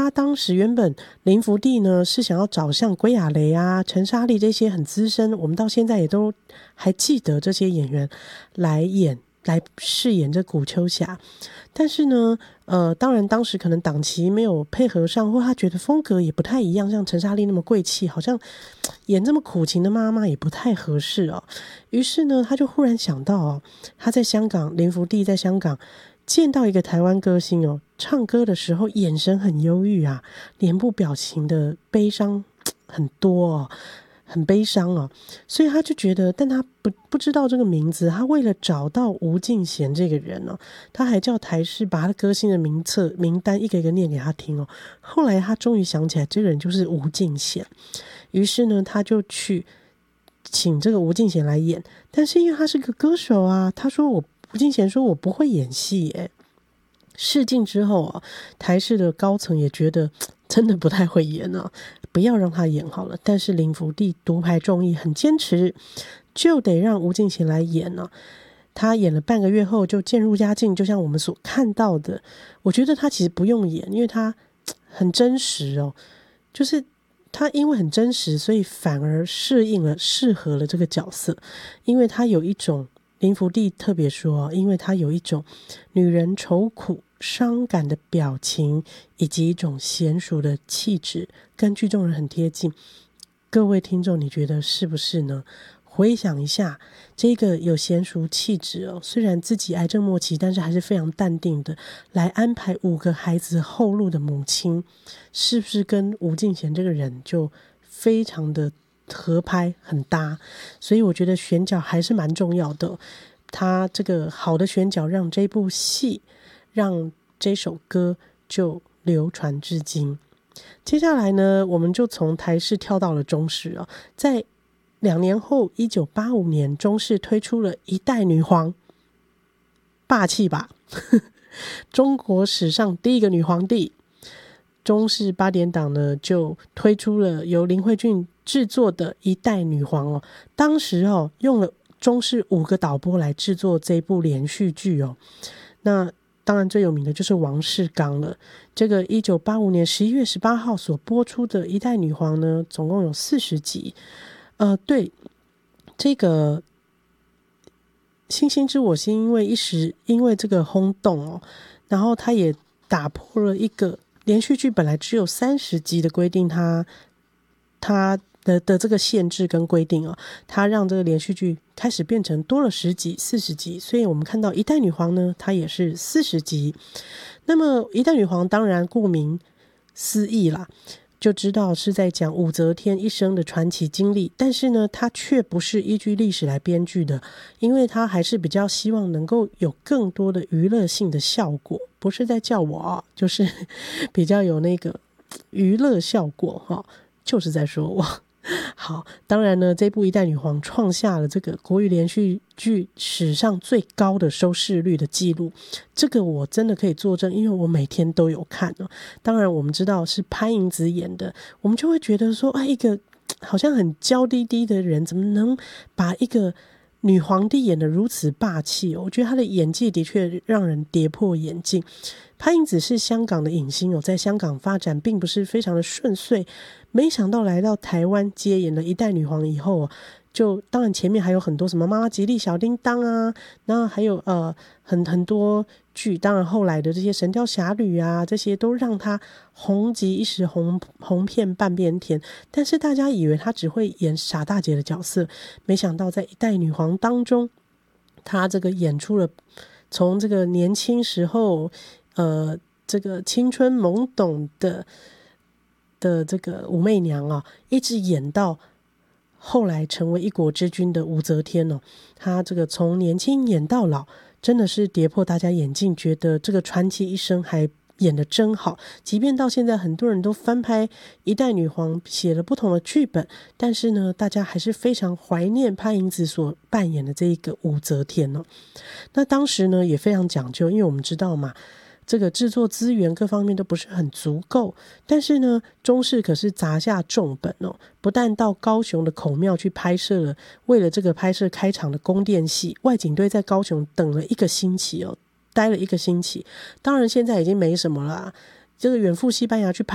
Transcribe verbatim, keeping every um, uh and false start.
他当时原本林福地呢是想要找像归亚蕾啊、陈莎莉这些很资深，我们到现在也都还记得这些演员来演来饰演这古秋霞，但是呢呃，当然当时可能档期没有配合上，或他觉得风格也不太一样，像陈莎莉那么贵气，好像演这么苦情的妈妈也不太合适哦。于是呢他就忽然想到哦，他在香港，林福地在香港见到一个台湾歌星哦，唱歌的时候眼神很忧郁啊，脸部表情的悲伤很多哦，很悲伤哦，所以他就觉得，但他不不知道这个名字，他为了找到吴敬贤这个人哦，他还叫台视把他的歌星的名册名单一个一个念给他听哦。后来他终于想起来，这个人就是吴敬贤，于是呢，他就去请这个吴敬贤来演，但是因为他是个歌手啊，他说我吴敬贤说我不会演戏耶。试镜之后啊，台视的高层也觉得真的不太会演啊，不要让他演好了。但是林福地独排众议，很坚持，就得让吴敬贤来演啊。他演了半个月后就渐入佳境，就像我们所看到的。我觉得他其实不用演，因为他很真实哦，就是他因为很真实，所以反而适应了、适合了这个角色，因为他有一种。林福地特别说，因为他有一种女人愁苦伤感的表情，以及一种娴熟的气质，跟剧中人很贴近。各位听众，你觉得是不是呢？回想一下，这个有娴熟气质哦，虽然自己癌症末期，但是还是非常淡定的来安排五个孩子后路的母亲，是不是跟吴敬贤这个人就非常的合拍很搭？所以我觉得选角还是蛮重要的，他这个好的选角让这部戏让这首歌就流传至今。接下来呢，我们就从台视跳到了中视哦，在两年后一九八五年中视推出了一代女皇，霸气吧中国史上第一个女皇帝。中视八点档呢就推出了由林慧俊制作的一代女皇哦，当时哦用了中视五个导播来制作这部连续剧哦。那当然最有名的就是王世刚了。这个一九八五年十一月十八号所播出的一代女皇呢，总共有四十集。呃，对，这个星星知我心，因为一时因为这个轰动哦，然后他也打破了一个连续剧本来只有三十集的规定，他他的的这个限制跟规定哦，他让这个连续剧开始变成多了十集、四十集，所以我们看到一代女皇呢，它也是四十集。那么一代女皇当然顾名思义啦，就知道是在讲武则天一生的传奇经历，但是呢，它却不是依据历史来编剧的，因为它还是比较希望能够有更多的娱乐性的效果，不是在叫我啊，就是比较有那个娱乐效果哈，就是在说我。好，当然呢，这部一代女皇创下了这个国语连续剧史上最高的收视率的记录，这个我真的可以作证，因为我每天都有看哦。当然我们知道是潘迎紫演的，我们就会觉得说，哎，一个好像很娇滴滴的人，怎么能把一个女皇帝演得如此霸气哦？我觉得她的演技的确让人跌破眼镜。潘迎紫是香港的影星哦，在香港发展并不是非常的顺遂，没想到来到台湾接演了一代女皇以后，就当然前面还有很多什么妈妈吉利小叮当啊，然后还有呃很很多剧，当然后来的这些神雕侠侣啊，这些都让她红极一时，红红遍半边天。但是大家以为她只会演傻大姐的角色，没想到在一代女皇当中，她这个演出了从这个年轻时候呃，这个青春懵懂的的这个武媚娘啊，一直演到后来成为一国之君的武则天哦，她这个从年轻演到老，真的是跌破大家眼镜，觉得这个传奇一生还演得真好。即便到现在很多人都翻拍一代女皇，写了不同的剧本，但是呢，大家还是非常怀念潘迎紫所扮演的这一个武则天哦。那当时呢也非常讲究，因为我们知道嘛，这个制作资源各方面都不是很足够，但是呢中视可是砸下重本哦，不但到高雄的孔庙去拍摄了，为了这个拍摄开场的宫殿戏，外景队在高雄等了一个星期哦，待了一个星期。当然现在已经没什么了，这个远赴西班牙去拍